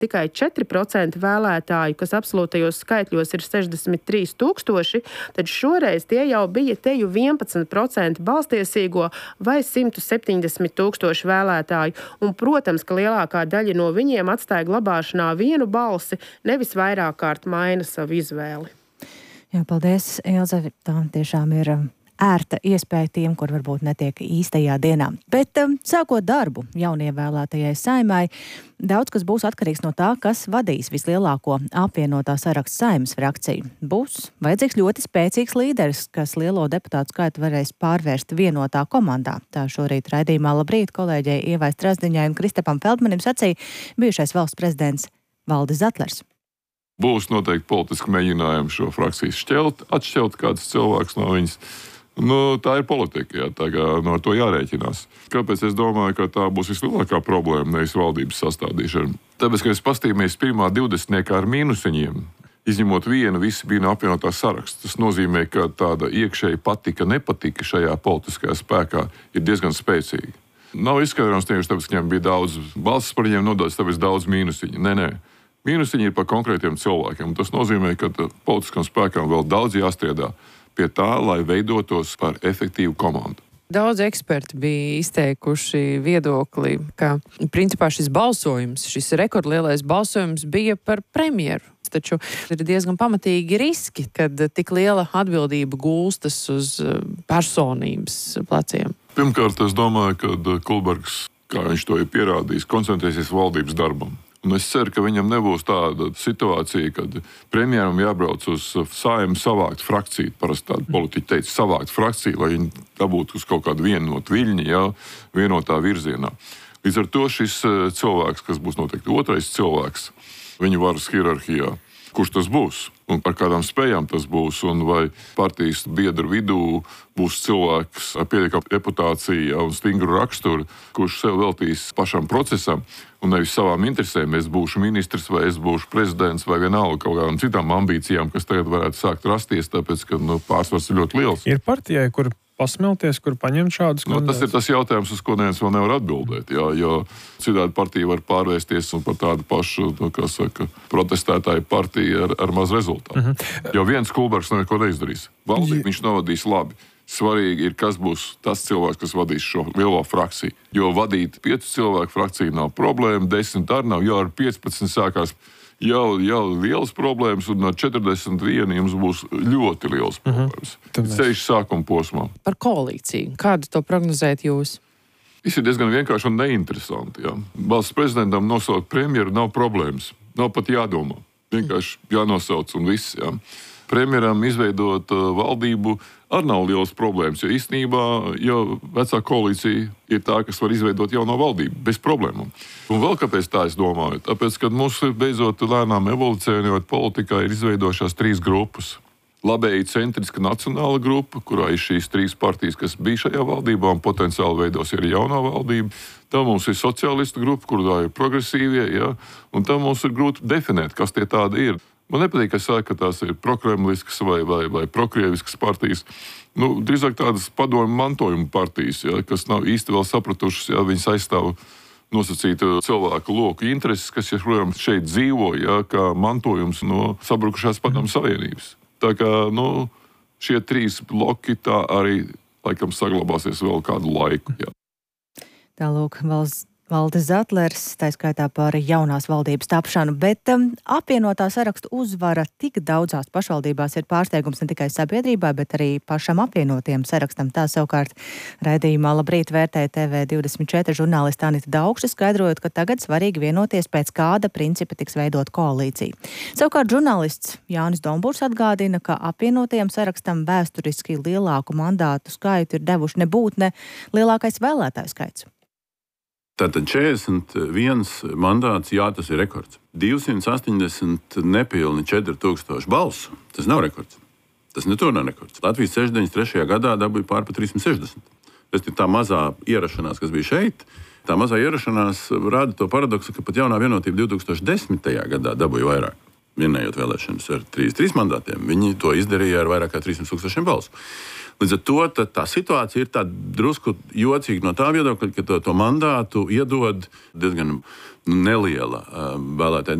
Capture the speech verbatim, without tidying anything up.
tikai četri procenti vēlētāju, kas absolūtajos skaitļos ir sešdesmit trīs tūkstoši, tad šoreiz tie jau bija teju vienpadsmit procenti balstiesīgo vai simt septiņdesmit tūkstoši vēlētāju. Un, protams, ka lielākā daļa no viņiem atstāja glabāšanā vienu balsi, nevis vairāk kārt maina savu izvēli. Jā, paldies, Ilze. Tā tiešām ir ērta iespēja tiem, kur varbūt netiek īstajā dienā. Bet um, sākot darbu jaunievēlētajai Saeimai, daudz kas būs atkarīgs no tā, kas vadīs vislielāko apvienotā saraksta Saeimas frakciju. Būs vajadzīgs ļoti spēcīgs līderis, kas lielo deputātu skaitu varēs pārvērst vienotā komandā. Tā šorīt raidījumā Labrīt kolēģei Ievai Strazdiņai un Kristapam Feldmanim sacīja bijušais valsts prezidents Valdis Zatlers. Būs noteikti politiski mēģinājumi šo frakciju šķelt, atšķelt kāds cilvēks no viņas. Nu, tā ir politika, jā, tā kā no to jārēķinās. Kāpēc es domāju, ka tā būs vislielākā problēma, nevis valdības sastādīšana? Tāpēc, ka es pastījāmies pirmā divdesmitniekā ar mīnusiņiem, izņemot vienu, visi bija no apvienotā saraksta. Tas nozīmē, ka tāda iekšēji patika, nepatika šajā politiskajā spēkā ir diezgan spēcīga. Nav izskaidrojums tieši tāpēc, ka viņiem bija daudz balsis par viņiem nodots, tāpēc daudz mīnusiņu. Nē, nē. Mīnusiņi ir par konkrētiem cilvēkiem. Tas nozīmē, ka politiskam spēkam vēl daudz jāstriedā pie tā, lai veidotos par efektīvu komandu. Daudz eksperti bija izteikuši viedokli, ka principā šis balsojums, šis rekordlielais balsojums bija par premjeru. Taču ir diezgan pamatīgi riski, kad tik liela atbildība gulstas uz personības pleciem. Pirmkārt, es domāju, ka Kulbergs, kā viņš to ir pierādījis, koncentrēsies valdības darbam. Un es ceru, ka viņam nebūs tāda situācija, kad premjeram jābrauc uz Saeimu savākt frakciju. Parasti tāda politiķi teica savākt frakciju, lai viņi dabūtu uz kaut kādu vienot viļņi, jā, vienotā virzienā. Līdz ar to šis cilvēks, kas būs noteikti otrais cilvēks, viņa varas hierarhijā, kurš tas būs un ar kādām spējām tas būs, un vai partijas biedru vidū būs cilvēks ar pietiekamu reputāciju un stingru raksturu, kurš sev veltīs pašam procesam un nevis savām interesēm. Es būšu ministrs vai es būšu prezidents vai vienalga kaut kādām citām ambīcijām, kas tagad varētu sākt rasties, tāpēc, ka nu, pārsvars ir ļoti liels. Ir partijai, kur pasmelties, kur paņemt šādus nu, tas ir tas jautājums, uz ko neviens vēl nevar atbildēt. Jā, jo citādi partija var pārvērsties un par tādu pašu, nu, kā saka, protestētāju partiju ar, ar maz rezultātu. Uh-huh. Jo viens Kulbergs neko neizdarīs. Valdību viņš novadīs labi. Svarīgi ir, kas būs tas cilvēks, kas vadīs šo lielo frakciju. Jo vadīt piecu cilvēku frakciju nav problēma, desmit arī nav, jau ar piecpadsmit sākās Jau, jau liels problēmas, un ar četrdesmit vienu jums būs ļoti liels problēmas. Uh-huh. Ceļš sākuma posmā. Par koalīciju. Kādu to prognozēt jūs? Viss ir diezgan vienkārši un neinteresanti. Jā. Valsts prezidentam nosaukt premjeru nav problēmas. Nav pat jādomā. Vienkārši jānosauc un viss. Jā. Premjeram izveidot uh, valdību arī nav lielas problēmas, jo īstenībā jau vecā koalīcija ir tā, kas var izveidot jauno valdību bez problēmām. Un vēl kāpēc tā es domāju? Tāpēc, kad mums beidzot lēnām evolucionējot politikā ir izveidojušās trīs grupas. Labēji centriska nacionāla grupa, kurā ir šīs trīs partijas, kas bija šajā valdībā un potenciāli veidos arī jaunā valdība. Tā mums ir sociālistu grupa, kurā ir progresīvie, ja? Un tā mums ir grūti definēt, kas tie tādi ir. Man nepatīk, ka es saku, ka tās ir prokremliskas vai, vai, vai prokrieviskas partijas. Nu, drīzāk tādas padomju mantojuma partijas, ja, kas nav īsti vēl sapratušas, ja viņas aizstāv nosacītu cilvēku loku intereses, kas joprojām šeit dzīvo, ja, kā mantojums no sabrukušās padomju savienības. Tā kā nu, šie trīs bloki tā arī laikam saglabāsies vēl kādu laiku. Ja. Tālūk, valsts Valdis Zatlers, tā skaitā par jaunās valdības tapšanu, bet um, apvienotā sarakstu uzvara tik daudzās pašvaldībās ir pārsteigums ne tikai sabiedrībā, bet arī pašam apvienotiem sarakstam. Tā savukārt raidījumā Labrīt vērtē T V divdesmit četri žurnāliste Anita Daugšs, skaidrojot, ka tagad svarīgi vienoties pēc kāda principa tiks veidot koalīcija. Savukārt žurnālists Jānis Dombūrs atgādina, ka apvienotajam sarakstam vēsturiski lielāku mandātu skaitu ir devuši nebūtne lielākais vēlētāju skaits. Tātad četrdesmit viens mandāts, jā, tas ir rekords. divsimt astoņdesmit nepilni četri tūkstoši balsu, tas nav rekords. Tas netur nav rekords. Latvijas sešdesmit trešajā gadā dabūja pār pa trīssimt sešdesmit. Tas ir tā mazā ierašanās, kas bija šeit. Tā mazā ierašanās rāda to paradoksu, ka pat jaunā vienotība divtūkstoš desmitajā gadā dabūja vairāk. Minējot vēlēšanas ar trīsdesmit trīs mandātiem, viņi to izdarīja ar vairāk kā trīssimt tūkstošiem balsu. Līdz ar to tā, tā situācija ir drusku jocīga no tā viedokļa, ka to, to mandātu iedod diezgan neliela uh, vēlētāja